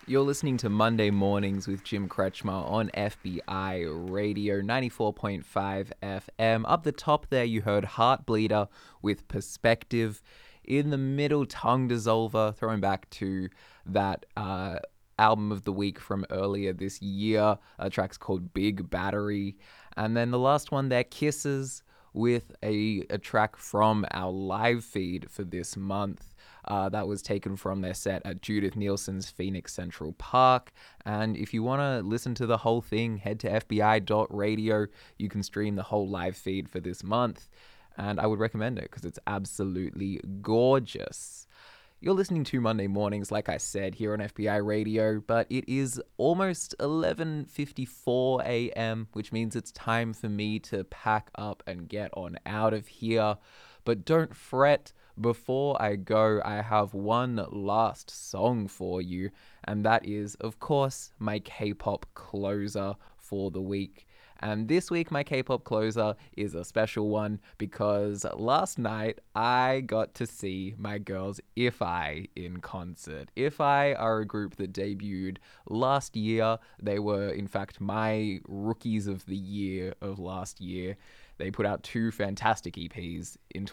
You're listening to Monday Mornings with Jim Kretschmer on FBI Radio 94.5 FM. Up the top there, you heard Heartbleeder with Perspective. In the middle, Tongue Dissolver, throwing back to that album of the week from earlier this year. A track's called Big Battery. And then the last one there, Kisses, with a track from our live feed for this month. That was taken from their set at Judith Nielsen's Phoenix Central Park. And if you want to listen to the whole thing, head to fbi.radio. You can stream the whole live feed for this month. And I would recommend it because it's absolutely gorgeous. You're listening to Monday Mornings, like I said, here on FBI Radio, but it is almost 11:54 a.m., which means it's time for me to pack up and get on out of here. But don't fret, before I go, I have one last song for you, and that is, of course, my K-pop closer for the week. And this week, my K-pop closer is a special one because last night I got to see my girls IFI in concert. IFI are a group that debuted last year. They were, in fact, my rookies of the year of last year. They put out 2 fantastic EPs in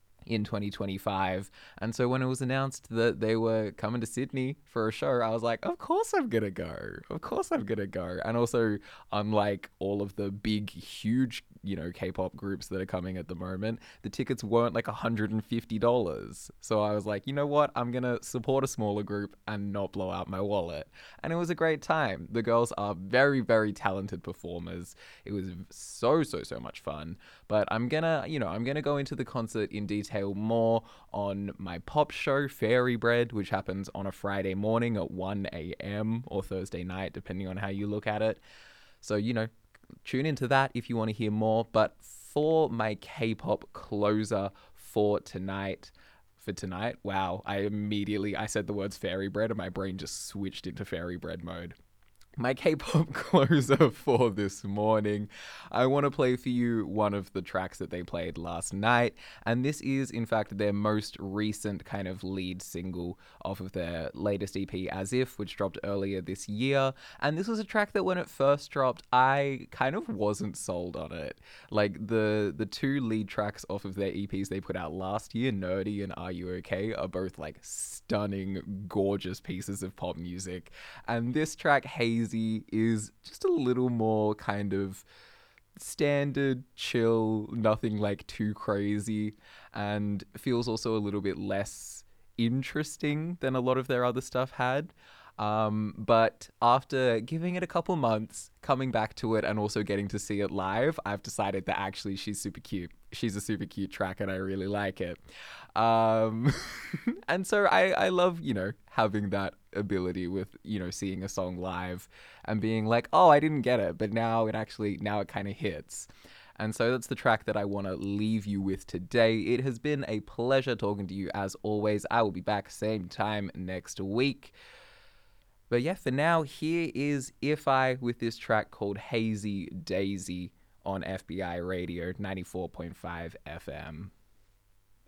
2025. And so when it was announced that they were coming to Sydney for a show, I was like, of course I'm gonna go. Of course I'm gonna go. And also, unlike all of the big, huge, K-pop groups that are coming at the moment, the tickets weren't like $150. So I was like, you know what? I'm gonna support a smaller group and not blow out my wallet. And it was a great time. The girls are very, very talented performers. It was so much fun. But I'm gonna go into the concert in detail more on my pop show, Fairy Bread, which happens on a Friday morning at 1 a.m. or Thursday night, depending on how you look at it. So, tune into that if you want to hear more. But for my K-pop closer for tonight, wow, I said the words Fairy Bread and my brain just switched into Fairy Bread mode. My K-pop closer for this morning, I want to play for you one of the tracks that they played last night, and this is, in fact, their most recent kind of lead single off of their latest EP, As If, which dropped earlier this year, and this was a track that when it first dropped, I kind of wasn't sold on it. Like, the 2 lead tracks off of their EPs they put out last year, Nerdy and Are You Okay, are both, like, stunning, gorgeous pieces of pop music, and this track, Hazy, is just a little more kind of standard, chill, nothing like too crazy, and feels also a little bit less interesting than a lot of their other stuff had. But after giving it a couple months, coming back to it and also getting to see it live, I've decided that actually she's super cute. She's a super cute track and I really like it. And so I love, having that ability with, seeing a song live and being like, oh, I didn't get it, but now it kind of hits. And so that's the track that I want to leave you with today. It has been a pleasure talking to you as always. I will be back same time next week. But yeah, for now, here is IFI with this track called Hazy Daisy on FBI Radio 94.5 FM.